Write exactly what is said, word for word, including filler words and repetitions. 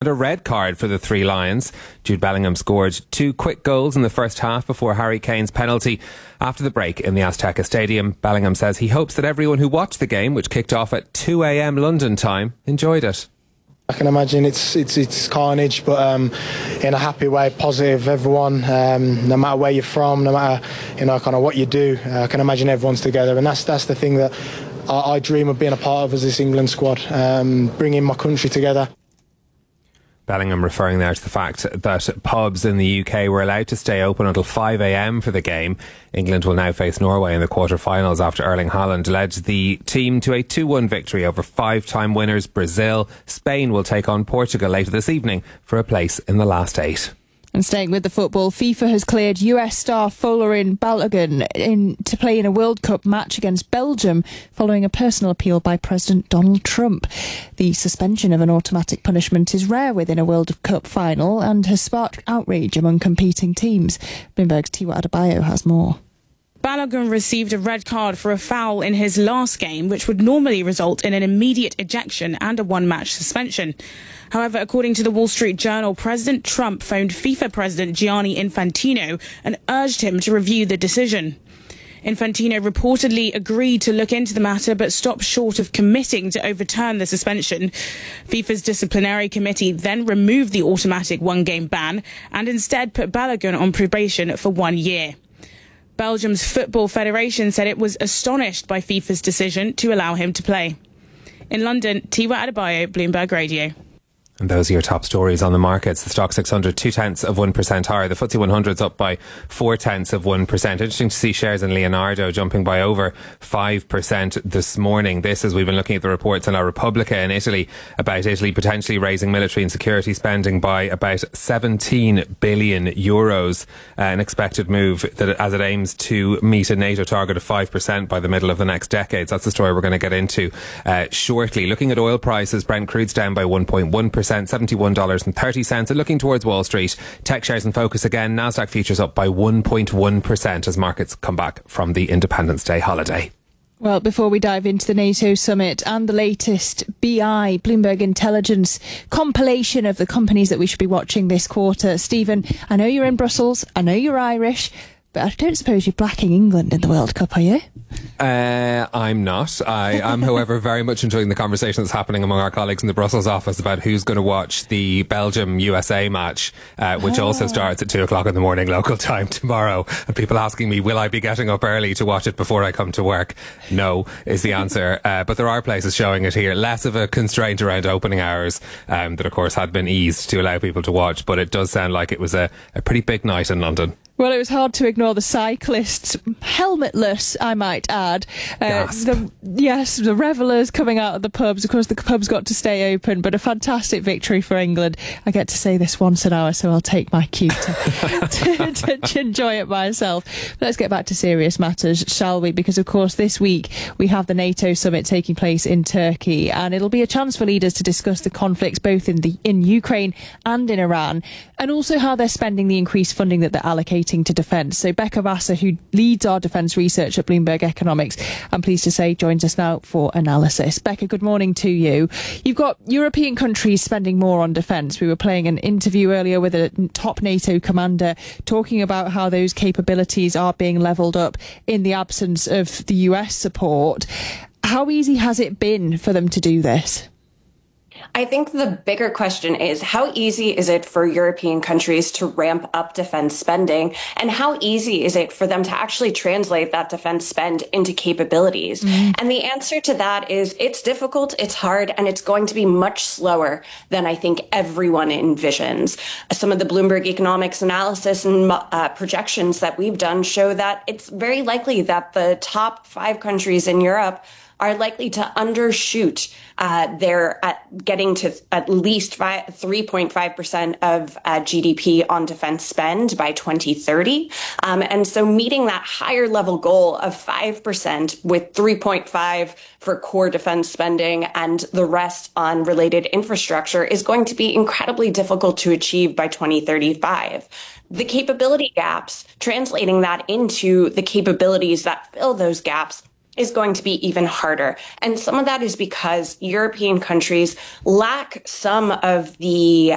a red card for the Three Lions. Jude Bellingham scored two quick goals in the first half before Harry Kane's penalty. After the break in the Azteca Stadium, Bellingham says he hopes that everyone who watched the game, which kicked off at two a.m. London time, enjoyed it. I can imagine it's it's it's carnage, but um, in a happy way, positive. Everyone, um, no matter where you're from, no matter you know kind of what you do, uh, I can imagine everyone's together, and that's that's the thing that I, I dream of being a part of as this England squad, um, bringing my country together. Bellingham referring there to the fact that pubs in the U K were allowed to stay open until five a.m. for the game. England will now face Norway in the quarter-finals after Erling Haaland led the team to a two one victory over five-time winners Brazil. Spain will take on Portugal later this evening for a place in the last eight. And staying with the football, FIFA has cleared U S star Folarin Balogun in to play in a World Cup match against Belgium following a personal appeal by President Donald Trump. The suspension of an automatic punishment is rare within a World Cup final and has sparked outrage among competing teams. Bloomberg's Tiwa Adebayo has more. Balogun received a red card for a foul in his last game, which would normally result in an immediate ejection and a one-match suspension. However, according to the Wall Street Journal, President Trump phoned FIFA President Gianni Infantino and urged him to review the decision. Infantino reportedly agreed to look into the matter but stopped short of committing to overturn the suspension. FIFA's disciplinary committee then removed the automatic one-game ban and instead put Balogun on probation for one year. Belgium's Football Federation said it was astonished by FIFA's decision to allow him to play. In London, Tiwa Adebayo, Bloomberg Radio. And those are your top stories on the markets. The Stock six hundred, two tenths of one percent higher. The F T S E one hundred's up by four tenths of one percent. Interesting to see shares in Leonardo jumping by over five percent this morning. This as we've been looking at the reports in La Repubblica in Italy about Italy potentially raising military and security spending by about seventeen billion euros. Uh, an expected move that as it aims to meet a NATO target of five percent by the middle of the next decade. So that's the story we're going to get into uh, shortly. Looking at oil prices, Brent crude's down by one point one percent. seventy-one dollars and thirty cents. And looking towards Wall Street, tech shares in focus again. Nasdaq futures up by one point one percent as markets come back from the Independence Day holiday. Well, before we dive into the NATO summit and the latest B I, Bloomberg Intelligence compilation of the companies that we should be watching this quarter, Stephen, I know you're in Brussels, I know you're Irish, but I don't suppose you're blacking England in the World Cup, are you? Uh, I'm not. I am, however, very much enjoying the conversation that's happening among our colleagues in the Brussels office about who's going to watch the Belgium-U S A match, uh, which oh. also starts at two o'clock in the morning local time tomorrow. And people asking me, will I be getting up early to watch it before I come to work? No, is the answer. Uh, but there are places showing it here. Less of a constraint around opening hours um, that, of course, had been eased to allow people to watch. But it does sound like it was a, a pretty big night in London. Well, it was hard to ignore the cyclists, helmetless, I might add. Uh, the, yes, the revellers coming out of the pubs. Of course, the pubs got to stay open, but a fantastic victory for England. I get to say this once an hour, so I'll take my cue to, to, to, to enjoy it myself. But let's get back to serious matters, shall we? Because, of course, this week we have the NATO summit taking place in Turkey, and it'll be a chance for leaders to discuss the conflicts both in the in Ukraine and in Iran, and also how they're spending the increased funding that they're allocating to defence. So Becca Vassar, who leads our defence research at Bloomberg Economics, I'm pleased to say joins us now for analysis. Becca, good morning to you. You've got European countries spending more on defence. We were playing an interview earlier with a top NATO commander talking about how those capabilities are being levelled up in the absence of the U S support. How easy has it been for them to do this? I think the bigger question is how easy is it for European countries to ramp up defense spending, and how easy is it for them to actually translate that defense spend into capabilities? Mm. And the answer to that is it's difficult, it's hard, and it's going to be much slower than I think everyone envisions. Some of the Bloomberg economics analysis and uh, projections that we've done show that it's very likely that the top five countries in Europe are likely to undershoot uh, their at getting to at least three point five percent of uh, G D P on defense spend by twenty thirty. Um, and so meeting that higher level goal of five percent with three point five for core defense spending and the rest on related infrastructure is going to be incredibly difficult to achieve by twenty thirty-five. The capability gaps, translating that into the capabilities that fill those gaps, is going to be even harder. And some of that is because European countries lack some of the